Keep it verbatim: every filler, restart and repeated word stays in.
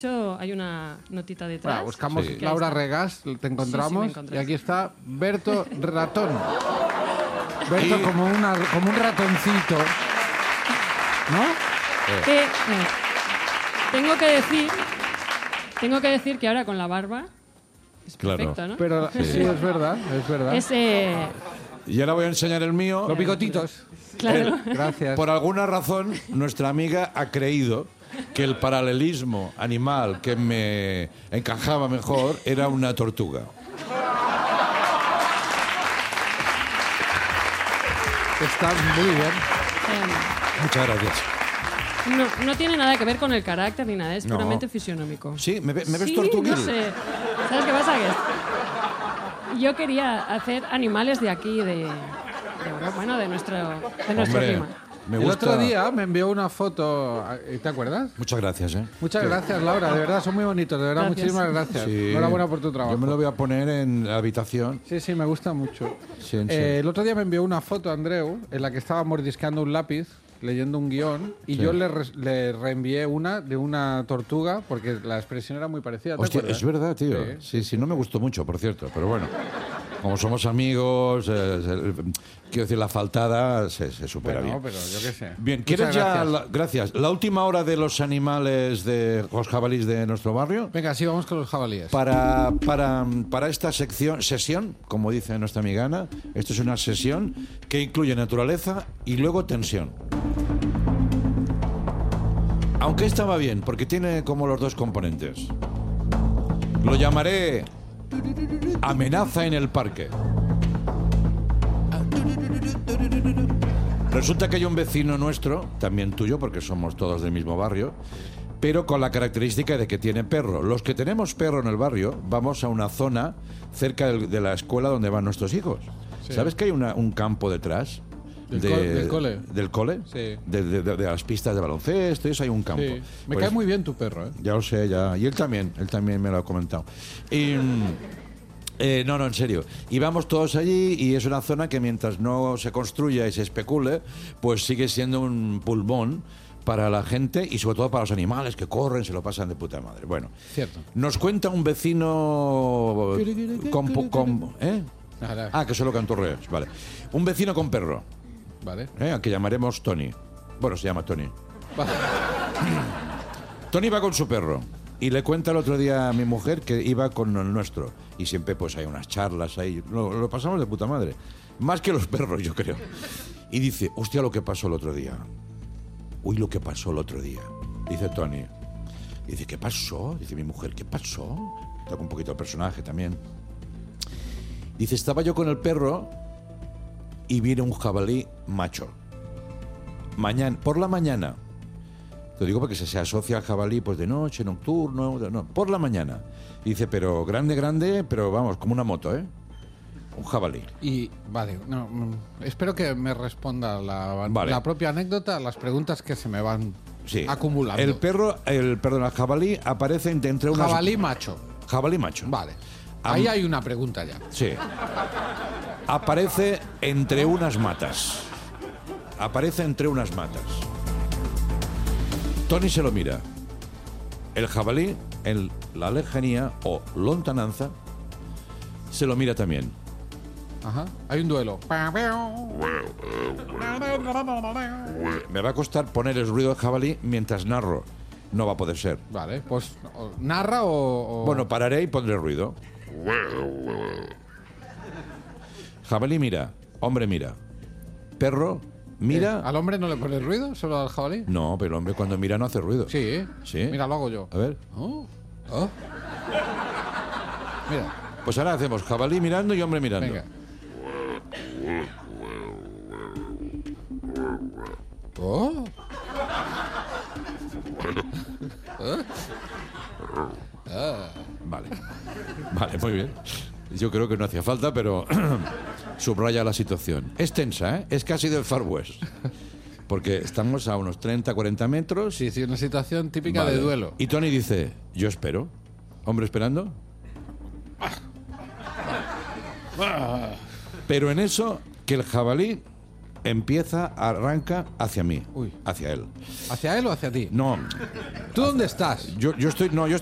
Hay una notita detrás. Bueno, buscamos Sí. Laura Regás, te encontramos, Sí, sí, me y aquí está Berto Ratón. Berto Y- como, una, como un ratoncito, ¿no? Que, eh, tengo que decir, tengo que decir que ahora con la barba es Claro. perfecto, ¿no? Pero sí, es verdad, es verdad. Es, eh, Y ahora voy a enseñar el mío. Los bigotitos. claro. Gracias. Por alguna razón, nuestra amiga ha creído que el paralelismo animal que me encajaba mejor era una tortuga. Está muy bien. Eh, Muchas gracias. no, no tiene nada que ver con el carácter ni nada, es No. puramente fisionómico. Sí, ¿me, ve- me ves Sí, tortuguil? no sé. ¿Sabes qué pasa? Que yo quería hacer animales de aquí, de, de Europa, bueno, de nuestro, de nuestro Hombre, clima. me El gusta. otro día me envió una foto, ¿te acuerdas? Muchas gracias, ¿eh? Muchas gracias, Laura, de verdad, son muy bonitos, de verdad, Gracias. muchísimas gracias. Sí. Enhorabuena por tu trabajo. Yo me lo voy a poner en la habitación. Sí, sí, me gusta mucho. Sí, en Eh, serio. el otro día me envió una foto, Andreu, en la que estaba mordisqueando un lápiz, leyendo un guión, y Sí. yo le, re- le reenvié una de una tortuga, porque la expresión era muy parecida. ¿te Hostia, acuerdas? es verdad, tío. Sí. Sí, sí, no me gustó mucho, por cierto, pero bueno. Como somos amigos, eh, se- quiero decir, la faltada se, se supera Bueno, bien. pero yo qué sé. Bien, Muchas ¿quieres ya? gracias. La, gracias. La última hora de los animales de los jabalíes de nuestro barrio. Venga, sí, vamos con los jabalíes. Para, para, para esta sección, sesión, como dice nuestra amiga Ana, esto es una sesión que incluye naturaleza y luego tensión. Aunque esta va bien, porque tiene como los dos componentes. Lo llamaré amenaza en el parque. Resulta que hay un vecino nuestro, también tuyo, porque somos todos del mismo barrio, pero con la característica de que tiene perro. Los que tenemos perro en el barrio vamos a una zona cerca del- de la escuela donde van nuestros hijos. Sí. ¿Sabes que hay una- un campo detrás? Del co- del cole. ¿Del cole? Sí. De, de- de- de las pistas de baloncesto, y eso hay un campo. Sí. Me Pues- cae muy bien tu perro, ¿eh? ya lo sé, ya. Y él también, él también me lo ha comentado. Y, mm, eh, no, no, en serio. Y vamos todos allí y es una zona que mientras no se construya y se especule, pues sigue siendo un pulmón para la gente y sobre todo para los animales que corren, se lo pasan de puta madre. Bueno, Cierto. nos cuenta un vecino con... po- con- ¿eh? Ahora, Ah, que solo canturreas, vale. Un vecino con perro, vale. ¿eh? Al que llamaremos Tony. Bueno, se llama Tony. Vale. Tony va con su perro y le cuenta el otro día a mi mujer que iba con el nuestro. Y siempre pues hay unas charlas ahí. Lo, lo pasamos de puta madre. Más que los perros, yo creo. Y dice, hostia, lo que pasó el otro día. Uy, lo que pasó el otro día. Dice Tony. Y dice, ¿qué pasó? Dice mi mujer, ¿qué pasó? Toca un poquito el personaje también. Dice, estaba yo con el perro y viene un jabalí macho. Mañana, por la mañana. Lo digo porque se, se asocia al jabalí pues de noche, nocturno, de- no, por la mañana. Y dice, pero grande, grande, pero vamos, como una moto, ¿eh? Un jabalí. Y, vale, no, mm, espero que me responda la, Vale. la propia anécdota a las preguntas que se me van Sí. acumulando. El perro, el, perdón, el jabalí aparece entre entre unas... Jabalí macho. Jabalí macho. Vale. Am- Ahí hay una pregunta ya. Sí. Aparece entre unas matas. Aparece entre unas matas. Tony se lo mira. El jabalí, en la lejanía o lontananza, se lo mira también. Ajá. Hay un duelo. Me va a costar poner el ruido del jabalí mientras narro. No va a poder ser. Vale, pues o- narra o, o- Bueno, pararé y pondré ruido. Jabalí mira. Hombre mira. Perro mira. ¿Al hombre no le pone ruido? ¿Solo al jabalí? No, pero el hombre cuando mira no hace ruido. Sí, ¿eh? Sí. Mira, lo hago yo. A ver. Oh, oh. Mira, Pues ahora hacemos jabalí mirando y hombre mirando. venga. Oh. Vale. Vale, muy bien. Yo creo que no hacía falta, pero subraya la situación. Es tensa, ¿eh? Es casi del Far West. Porque estamos a unos treinta, cuarenta metros. Sí, sí, una situación típica Vale. de duelo. Y Tony dice, yo espero. Hombre esperando. Pero en eso, que el jabalí empieza, arranca hacia mí, Uy. hacia él. ¿Hacia él o hacia ti? No, ¿Tú dónde estás? yo, yo estoy, no, yo